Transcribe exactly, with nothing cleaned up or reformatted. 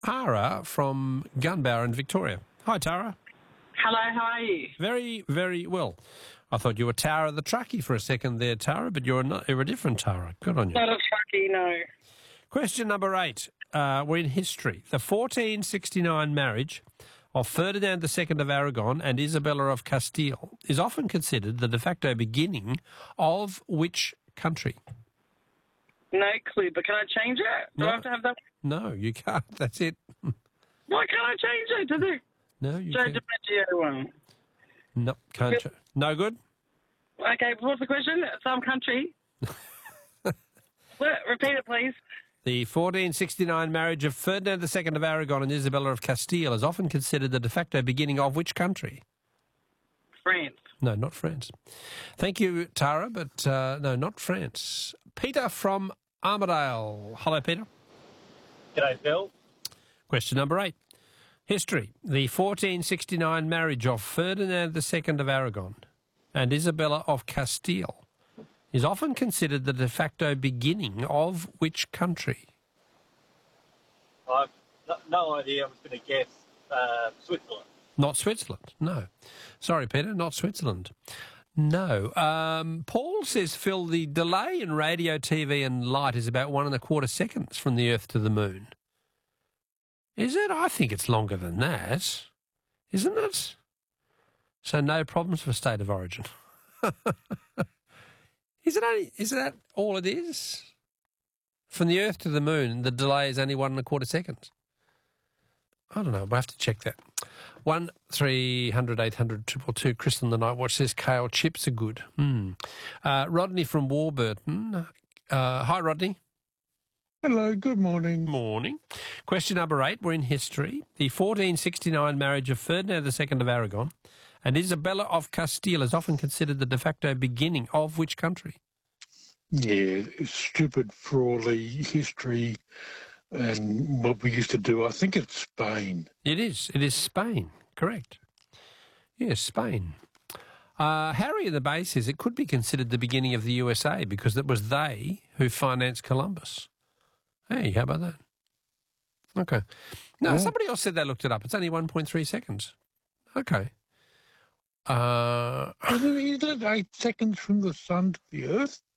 Tara from Gunbower in Victoria. Hi, Tara. Hello, how are you? Very, very well. I thought you were Tara the truckie for a second there, Tara, but you're, not, you're a different Tara. Good on you. Not a truckie, no. Question number eight. Uh, we're in history. The fourteen sixty-nine marriage of Ferdinand the Second of Aragon and Isabella of Castile is often considered the de facto beginning of which country? No clue, but can I change it? Do No. I have to have that? No, you can't. That's it. Why can't I change it to the No, you Joe can't. DiMaggio one? No, can't. ch- No good? Okay, what's the question? Some country. What? Repeat it, please. The fourteen sixty-nine marriage of Ferdinand the Second of Aragon and Isabella of Castile is often considered the de facto beginning of which country? France. No, not France. Thank you, Tara, but uh, no, not France. Peter from Armidale. Hello, Peter. G'day, Phil. Question number eight. History. The fourteen sixty-nine marriage of Ferdinand the Second of Aragon and Isabella of Castile is often considered the de facto beginning of which country? I've no, no idea. I was going to guess uh, Switzerland. Not Switzerland, no. Sorry, Peter, not Switzerland. No. Um, Paul says, Phil, the delay in radio, T V and light is about one and a quarter seconds from the Earth to the Moon. Is it? I think it's longer than that. Isn't it? So no problems for State of Origin. Is it only, is that all it is? From the Earth to the Moon, the delay is only one and a quarter seconds. I don't know. We'll have to check that. One three hundred eight hundred triple two. Chris on the Night Watch says kale chips are good. Hmm. Uh, Rodney from Warburton. Uh, hi, Rodney. Hello, good morning. Morning. Question number eight. We're in history. The fourteen sixty-nine marriage of Ferdinand the Second of Aragon and Isabella of Castile is often considered the de facto beginning of which country? Yeah, it's stupid for all the history and what we used to do. I think it's Spain. It is. It is Spain. Correct. Yes, Spain. Uh, Harry in the Bay says it could be considered the beginning of the U S A because it was they who financed Columbus. Hey, how about that? Okay. No, Yeah. somebody else said they looked it up. It's only one point three seconds. Okay. Uh, Isn't it eight seconds from the sun to the earth?